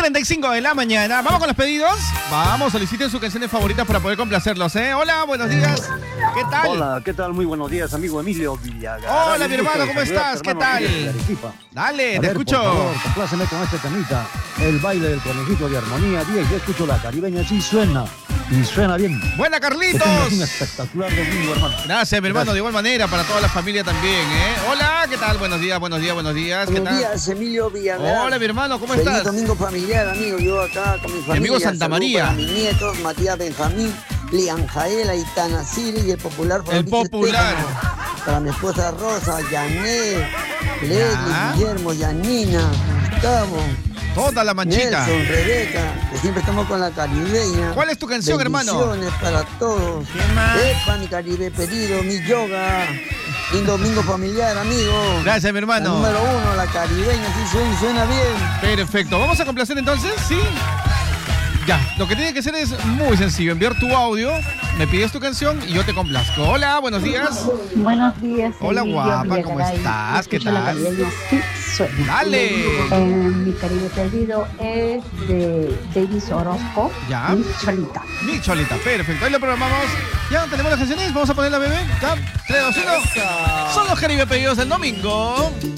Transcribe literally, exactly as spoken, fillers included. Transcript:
cincuenta y cinco de la mañana. Vamos con los pedidos. Vamos, soliciten sus canciones favoritas para poder complacerlos, ¿eh? Hola, buenos días. ¿Qué tal? Hola, ¿qué tal? Muy buenos días, amigo Emilio Villagar. Hola, mi hermano, ¿cómo estás? ¿Qué tal? Dale, te escucho. Por favor, compláceme con este temita. El baile del conejito de armonía diez. Yo escucho la caribeña, sí suena. Y suena bien. Buena, Carlitos. Es un espectacular domingo, hermano. Gracias, mi hermano. Gracias. De igual manera, para toda la familia también, ¿eh? Hola, ¿qué tal? Buenos días, buenos días, buenos días. ¿Qué Buenos tal? días, Emilio Villagrán. Hola, mi hermano, ¿cómo Feliz estás? domingo familiar, amigo. Yo acá con mi familia. amigo Santa Saludo María. Para mis nietos, Matías Benjamín, Lian Jaela, Itana Siri y el popular El Fabricio popular. Estefano. Para mi esposa Rosa, Janet, Leslie, Ya. Guillermo, Yanina, Gustavo, Toda la manchita. Nelson, Rebeca, que siempre estamos con la caribeña. ¿Cuál es tu canción, hermano? Bendiciones para todos. ¿Qué más? Epa, mi Caribe pedido, mi yoga. Un domingo familiar, amigo. Gracias, mi La hermano. número uno, la caribeña, sí suena, suena bien. Perfecto. ¿Vamos a complacer entonces? ¿Sí? Ya, lo que tiene que hacer es muy sencillo. Enviar tu audio, me pides tu canción y yo te complazco. Hola, buenos días. Buenos días. Hola, Emilio guapa, ¿cómo Villagaray. estás? ¿Qué Escucho la tal? caribeña, sí suena. Dale. Eh, mi Caribe perdido es de Davis Orozco. Ya. Mi Cholita. Mi Cholita, perfecto. Ahí lo programamos. Ya tenemos las canciones. Vamos a poner la bebé. Ya. tres, dos, uno. Son los Caribe pedidos del domingo.